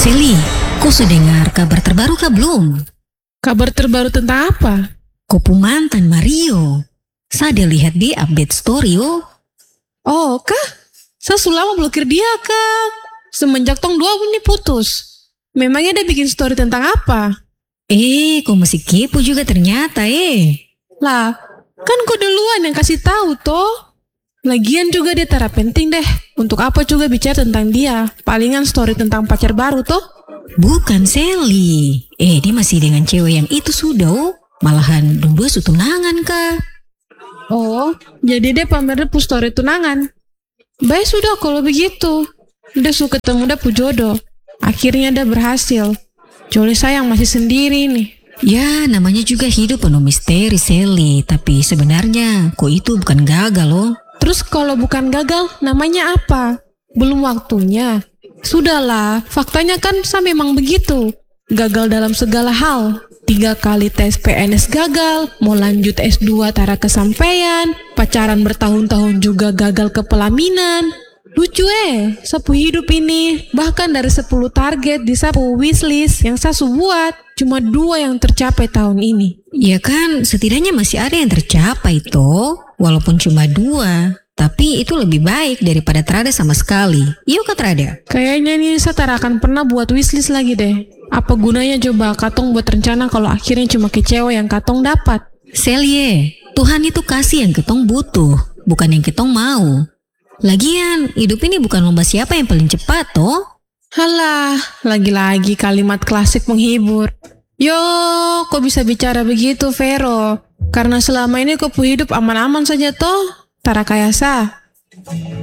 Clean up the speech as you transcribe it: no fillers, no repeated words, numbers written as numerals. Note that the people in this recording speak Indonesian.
Seli, kau sudah dengar kabar terbaru kah belum? Kabar terbaru tentang apa? Kopu mantan Mario. Saya lihat di update story oh. Oh, kah? Saya sudah lama blokir dia, kak. Semenjak tong dua ini putus. Memangnya dia bikin story tentang apa? Kau masih kepo juga ternyata Lah, kan kau duluan yang kasih tahu toh. Lagian juga dia tara penting deh. Untuk apa juga bicara tentang dia? Palingan story tentang pacar baru toh. Bukan Seli. Dia masih dengan cewek yang itu sudah oh. Malahan dong dua su tunangan kah? Oh, jadi dia pamer pu story tunangan. Baik sudah kalau begitu. Dia suka ketemu dia pu jodoh. Akhirnya dia berhasil. Jolly sayang masih sendiri nih. Ya, namanya juga hidup penuh misteri Seli. Tapi sebenarnya kok itu bukan gagal loh. Terus kalau bukan gagal, namanya apa? Belum waktunya. Sudahlah, faktanya kan saya memang begitu. Gagal dalam segala hal. 3 kali tes PNS gagal, mau lanjut S2 tara kesampaian, pacaran bertahun-tahun juga gagal ke pelaminan. Lucu sapu hidup ini. Bahkan dari 10 target di sapu wishlist yang saya buat, cuma 2 yang tercapai tahun ini. Ya kan, setidaknya masih ada yang tercapai toh. Walaupun cuma 2. Tapi itu lebih baik daripada terada sama sekali. Iya kah terada? Kayaknya nih saya tak akan pernah buat wishlist lagi deh. Apa gunanya coba katong buat rencana kalau akhirnya cuma kecewa yang katong dapat? Selye, Tuhan itu kasih yang ketong butuh, bukan yang ketong mau. Lagian, hidup ini bukan lomba siapa yang paling cepat toh. Halah, lagi-lagi kalimat klasik menghibur. Yo, kok bisa bicara begitu, Vero? Karena selama ini kau hidup aman-aman saja toh, tara kayak sa.